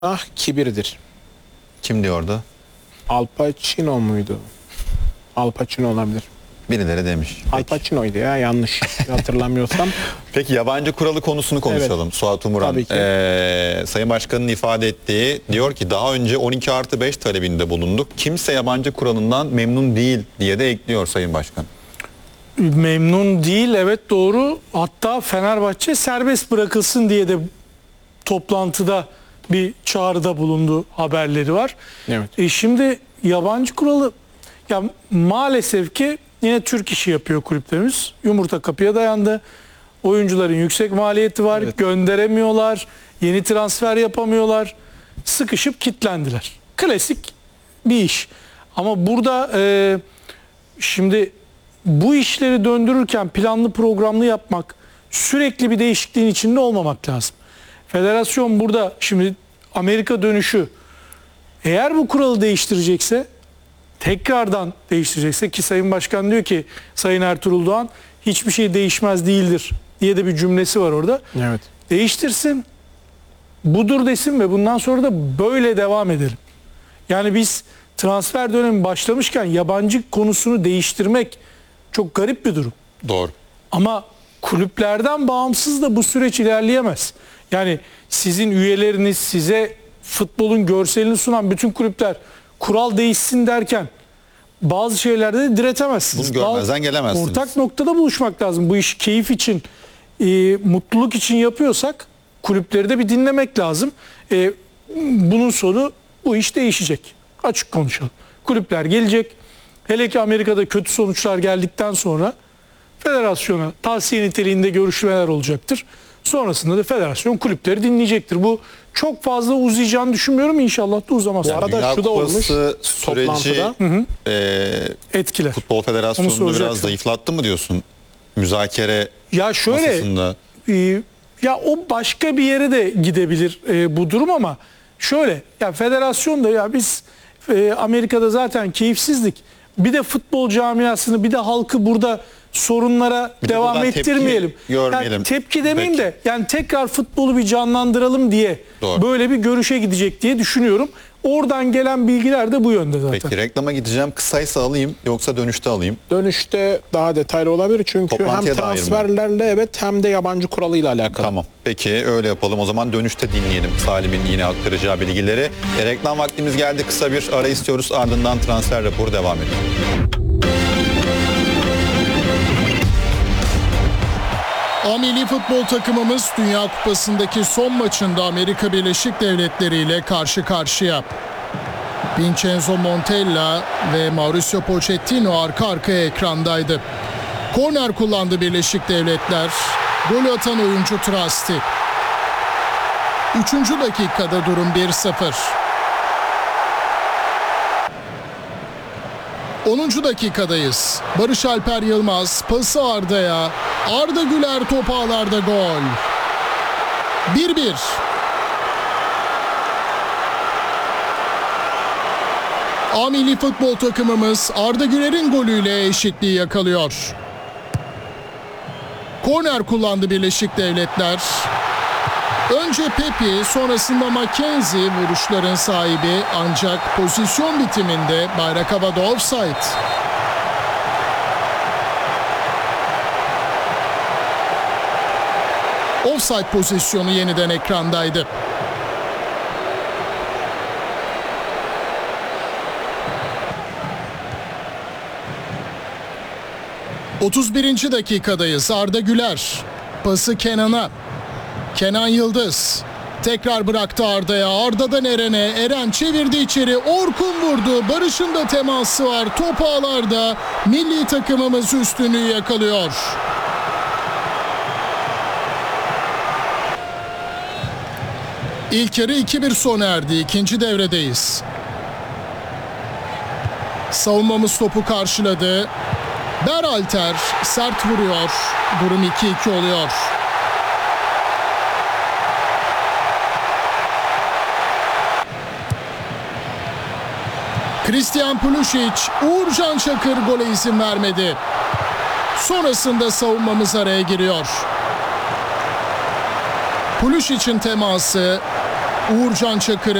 kibirdir. Kim diyordu? Al Pacino muydu? Al Pacino olabilir. Birileri demiş. Al Pacino'ydu ya, yanlış hatırlamıyorsam. Peki yabancı kuralı konusunu konuşalım. Evet. Suat Umuran. Tabii ki. Sayın Başkan'ın ifade ettiği, diyor ki daha önce 12+5 talebinde bulunduk. Kimse yabancı kuralından memnun değil diye de ekliyor Sayın Başkan. Memnun değil, evet, doğru. Hatta Fenerbahçe serbest bırakılsın diye de toplantıda bir çağrıda bulundu haberleri var. Evet. Şimdi yabancı kuralı, ya maalesef ki yine Türk işi yapıyor kulüplerimiz. Yumurta kapıya dayandı. Oyuncuların yüksek maliyeti var. Evet. Gönderemiyorlar. Yeni transfer yapamıyorlar. Sıkışıp kilitlendiler. Klasik bir iş. Ama burada şimdi bu işleri döndürürken planlı programlı yapmak, sürekli bir değişikliğin içinde olmamak lazım. Federasyon burada şimdi Amerika dönüşü, eğer bu kuralı değiştirecekse, tekrardan değiştirecekse, ki Sayın Başkan diyor ki Sayın Ertuğrul Doğan hiçbir şey değişmez değildir diye de bir cümlesi var orada. Evet. Değiştirsin, budur desin ve bundan sonra da böyle devam edelim. Yani biz transfer dönemi başlamışken yabancı konusunu değiştirmek çok garip bir durum. Doğru. Ama kulüplerden bağımsız da bu süreç ilerleyemez. Yani sizin üyeleriniz, size futbolun görselini sunan bütün kulüpler kural değişsin derken bazı şeylerde de diretemezsiniz. Bunu görmezden gelemezsiniz. Ortak noktada buluşmak lazım. Bu işi keyif için, mutluluk için yapıyorsak kulüpleri de bir dinlemek lazım. Bunun sonu, bu iş değişecek. Açık konuşalım. Kulüpler gelecek. Hele ki Amerika'da kötü sonuçlar geldikten sonra federasyona tavsiye niteliğinde görüşmeler olacaktır. Sonrasında da federasyon kulüpleri dinleyecektir. Bu çok fazla uzayacağını düşünmüyorum. İnşallah da uzamaz. Bu arada Dünya şu da olmuş Kupası süreci toplantıda. Etkiler. Futbol Onu Federasyonu'nu soracaktım. biraz zayıflattı mı diyorsun? Müzakere Ya şöyle, masasında. ya o başka bir yere de gidebilir bu durum, ama şöyle, ya federasyon da, ya biz Amerika'da zaten keyifsizdik. Bir de futbol camiasını, bir de halkı burada sorunlara Bir de devam buradan tepki ettirmeyelim. görmeyelim. Yani tepki demeyeyim Peki. de, yani tekrar futbolu bir canlandıralım diye Doğru. böyle bir görüşe gidecek diye düşünüyorum. Oradan gelen bilgiler de bu yönde zaten. Peki reklama gideceğim. Kısaysa alayım yoksa dönüşte alayım. Dönüşte daha detaylı olabilir çünkü Toplantıya hem dair mi? transferlerle evet hem de yabancı kuralıyla alakalı. Tamam. Peki öyle yapalım. O zaman dönüşte dinleyelim Salim'in yine aktaracağı bilgileri. Reklam vaktimiz geldi. Kısa bir ara istiyoruz. Ardından transfer raporu devam ediyor. Milli futbol takımımız Dünya Kupası'ndaki son maçında Amerika Birleşik Devletleri ile karşı karşıya. Vincenzo Montella ve Mauricio Pochettino arka arkaya ekrandaydı. Korner kullandı Birleşik Devletler. Gol atan oyuncu Trasti. 3. dakikada durum 1-0. 10. dakikadayız. Barış Alper Yılmaz pası Arda'ya. Arda Güler top ağlarda, gol. 1-1. Milli futbol takımımız Arda Güler'in golüyle eşitliği yakalıyor. Korner kullandı Birleşik Devletler. Önce Pepi, sonrasında Mackenzie vuruşların sahibi, ancak pozisyon bitiminde bayrak havada, offside. Offside pozisyonu yeniden ekrandaydı. ...31. dakikadayız. Arda Güler pası Kenan'a. Kenan Yıldız tekrar bıraktı Arda'ya. Arda'dan Eren'e. Eren çevirdi içeri. Orkun vurdu. Barış'ın da teması var. Top ağlarda. Milli takımımız üstünlüğü yakalıyor. İlk yarı 2-1 sona erdi. İkinci devredeyiz. Savunmamız topu karşıladı. Berhalter sert vuruyor. Durum 2-2 oluyor. Christian Pulisic, Uğurcan Çakır gole izin vermedi. Sonrasında savunmamız araya giriyor. Pulisic'in teması, Uğurcan Çakır'ın